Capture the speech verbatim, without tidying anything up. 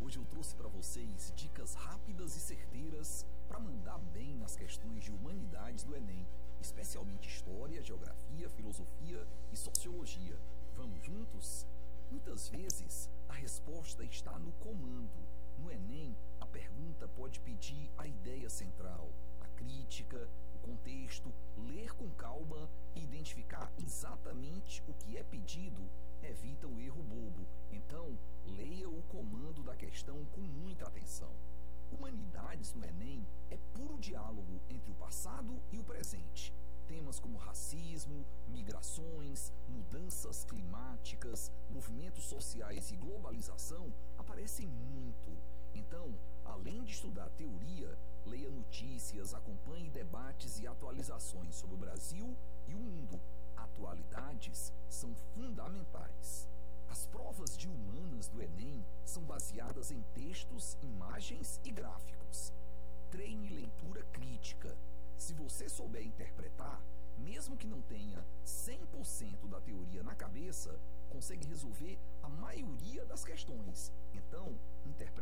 Hoje eu trouxe para vocês dicas rápidas e certeiras para mandar bem nas questões de humanidades do Enem, especialmente História, Geografia, Filosofia e Sociologia. Vamos juntos? Muitas vezes a resposta está no comando. No Enem, a pergunta pode pedir a ideia central, a crítica, o contexto, ler com calma e identificar exatamente o que é pedido evita o erro bobo. Então, leia o comando da questão com muita atenção. Humanidades no Enem é puro diálogo entre o passado e o presente. Temas como racismo, migrações, mudanças climáticas, movimentos sociais e globalização aparecem muito. Então, além de estudar teoria, leia notícias, acompanhe debates e atualizações sobre o Brasil e o mundo. Atualidades são fundamentais. As provas de humanas do Enem são baseadas em textos, imagens e gráficos. Treine leitura crítica. Se você souber interpretar, mesmo que não tenha cem por cento da teoria na cabeça, consegue resolver